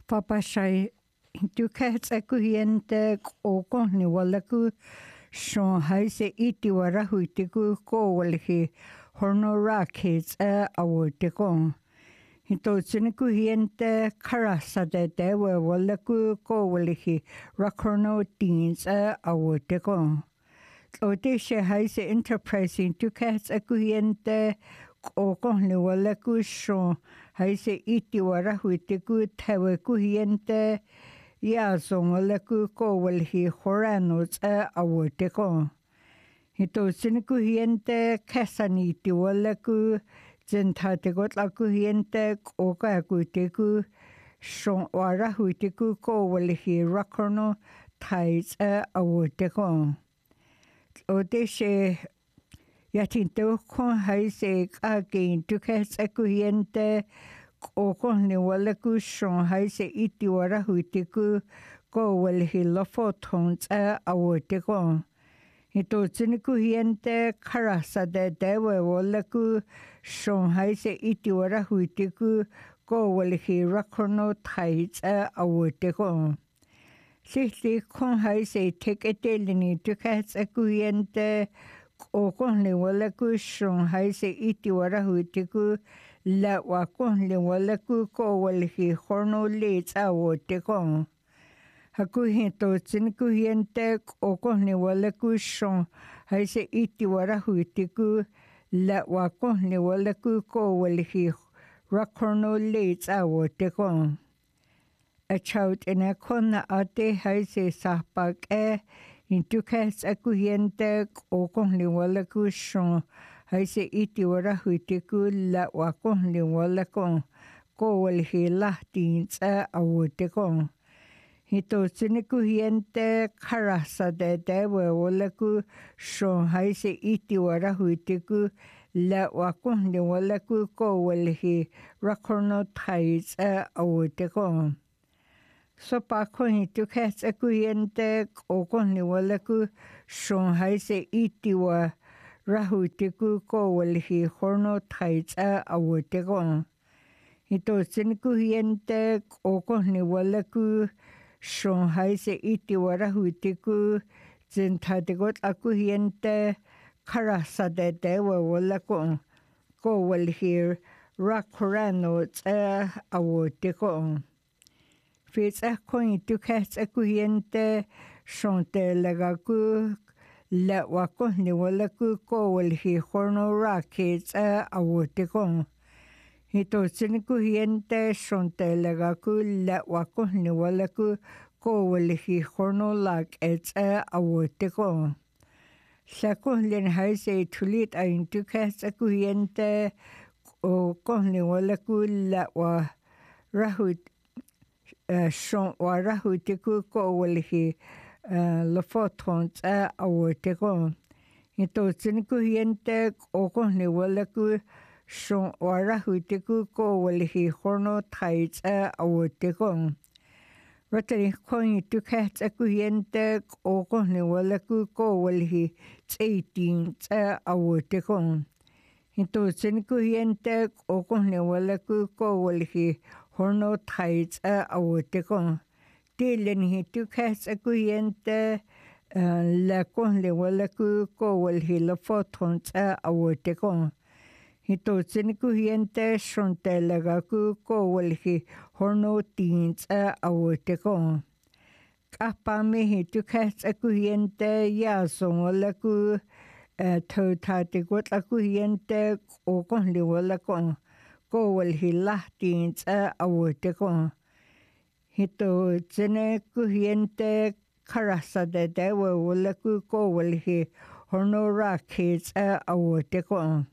Papashai tukats akuhiente oko ni walaku shon haise iti warahuitiku ko walhi horno rakits awutikon. Hitotsuniku hiente karasa de dewe walaku ko walhi rakorno teens awutikon. Odisha haise enterprising tukats akuhiente oko ni walaku shon haise iti warahuitiku tewe kuhiente yason walaku ko walhi horanos awutikon. Hitotsuniku hiente kasaniti walaku zentatiko tlakuhiente oka akutiku shon warahuitiku ko walhi rakorno tais awutikon. Odisha yatinto kon haise kagin tukas akuhiente oko ni walaku shon haise iti warahuitiku ko walhi lofotons awutikon. Hitotsuniku hiente karasa de dewe walaku shon haise iti warahuitiku ko walhi rakorno tais awutikon. Sihli kon haise teketelini tukas akuhiente oko ni walaku shon haise iti warahuitiku la wakon ni walaku ko walhi horno leets awutikon. Hakuhintotsunku hiente oko ni walaku shon haise iti warahuitiku la wakon ni walaku ko walhi rakorno leets awutikon. Achaut inakona ate haise sahpak intukas akuhiente oko ni walaku shon haise iti warahuitiku la wakon ni walakon ko walhi lahtins awutikon. Hitotsuniku hiente karasa de dewe walaku shon haise iti warahuitiku la wakon ni walaku ko walhi rakorno tais awutikon. Sopako hitukas akuhiente oko ni walaku shon haise iti warahuitiku ko walhi horno tais awutikon. Hitotsuniku hiente oko ni walaku shon haise iti warahuitiku zentatiko akuhiente karasa de dewe walaku ko walhi rakorano awutikon. Fitsa kon tukas akuhiente shon te lagaku la wakon ni walaku ko walhi horno rakits awutikon. Hitotsuniku hiente shon te lagaku la wakon ni walaku ko walhi horno lakits awutikon. Sakon len haise tulit ain tukas akuhiente o kon ni walaku la wa rahut shon warahuitiku ko walhi lofotons awutikon. Hitotsuniku hiente oko ni walaku shon warahuitiku ko walhi horno tais awutikon. Ratari kon tukas akuhiente oko ni walaku ko walhi tseitins awutikon. Hitotsuniku hiente oko ni walaku ko walhi horno tais awutikon. Tilen hitukas akuhiente la kon le walaku ko walhi lofotons awutikon. Hitotsuniku hiente shon te lagaku ko walhi horno teens awutikon. Kapami hitukas akuhiente yason walaku tautatiko akuhiente oko li walakon ko walhi lahtins awutikon. Hitotsuniku hiente karasa de dewe walaku ko walhi horno rakits awutikon.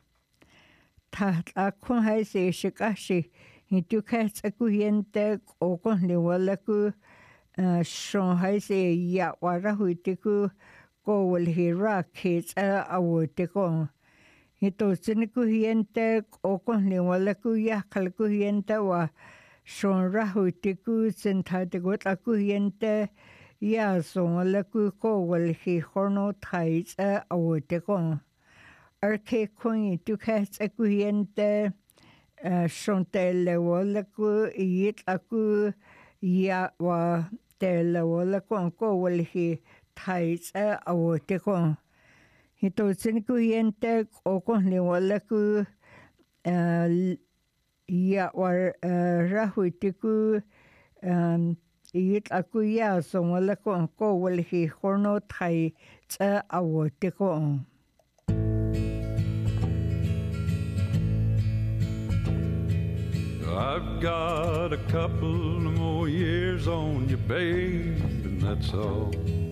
Akon haise shikashi hitukas akuhiente oko li walaku shon haise ya warahuitiku ko walhi rakits awutikon. Hitotsuniku hiente oko li walaku yakalaku hiente wa shon rahuitiku zentatiko akuhiente yason walaku ko walhi horno tais awutikon. Arke kuni tukas akuhiente shontele walaku yit aku ya wa te la wala kon ko wal hi thai sa awo te kon hito sin ku yente o kon ni wala ku ya war rahu te ku it aku ya so wala kon ko wal hi horno thai sa awo te kon I've got a couple more years on you, babe, and that's all.